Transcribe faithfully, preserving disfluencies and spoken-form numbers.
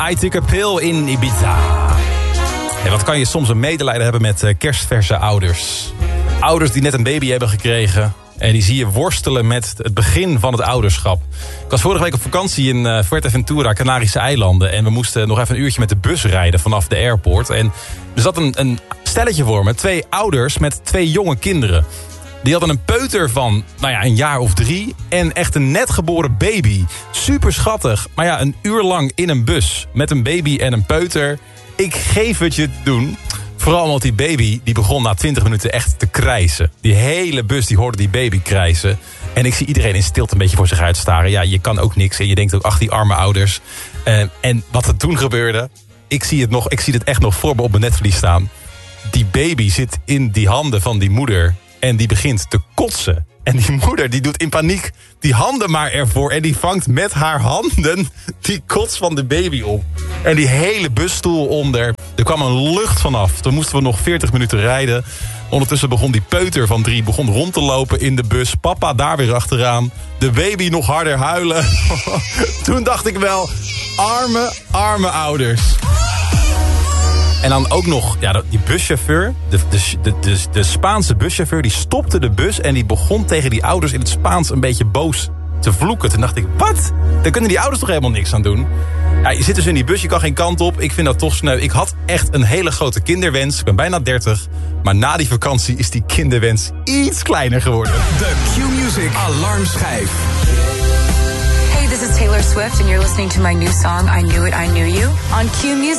I Took a Pill in Ibiza. En wat kan je soms een medelijden hebben met uh, kerstverse ouders. Ouders die net een baby hebben gekregen. En die zie je worstelen met het begin van het ouderschap. Ik was vorige week op vakantie in uh, Fuerteventura, Canarische eilanden. En we moesten nog even een uurtje met de bus rijden vanaf de airport. En er zat een, een stelletje voor me. Twee ouders met twee jonge kinderen. Die hadden een peuter van, nou ja, een jaar of drie. En echt een net geboren baby. Super schattig. Maar ja, een uur lang in een bus. Met een baby en een peuter. Ik geef het je te doen. Vooral omdat die baby, die begon na twintig minuten echt te krijsen. Die hele bus, die hoorde die baby krijsen. En ik zie iedereen in stilte een beetje voor zich uitstaren. Ja, je kan ook niks. En je denkt ook, ach, die arme ouders. Uh, en wat er toen gebeurde, ik zie het nog, ik zie het echt nog voor me op mijn netvlies staan. Die baby zit in die handen van die moeder. En die begint te kotsen. En die moeder die doet in paniek die handen maar ervoor. En die vangt met haar handen die kots van de baby op. En die hele busstoel onder. Er kwam een lucht vanaf. Toen moesten we nog veertig minuten rijden. Ondertussen begon die peuter van drie begon rond te lopen in de bus. Papa daar weer achteraan. De baby nog harder huilen. Toen dacht ik wel, arme, arme ouders. En dan ook nog, ja, die buschauffeur, de, de, de, de Spaanse buschauffeur, die stopte de bus en die begon tegen die ouders in het Spaans een beetje boos te vloeken. Toen dacht ik, wat? Daar kunnen die ouders toch helemaal niks aan doen? Ja, je zit dus in die bus, je kan geen kant op. Ik vind dat toch sneu. Ik had echt een hele grote kinderwens. Ik ben bijna dertig. Maar na die vakantie is die kinderwens iets kleiner geworden. De Q-Music alarmschijf. Hey, this is Taylor Swift and you're listening to my new song, I Knew It, I Knew You, on Q Music.